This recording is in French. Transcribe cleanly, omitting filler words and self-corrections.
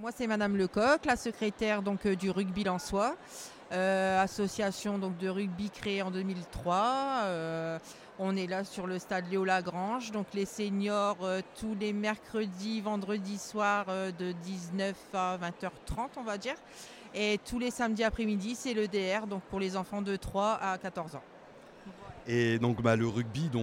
Moi, c'est Madame Lecoq, la secrétaire donc, du rugby lensois, association donc, de rugby créée en 2003. On est là sur le stade Léo Lagrange, donc les seniors tous les mercredis, vendredis soirs de 19 à 20h30, on va dire. Et tous les samedis après-midi, c'est le DR, donc pour les enfants de 3 à 14 ans. Et donc le rugby,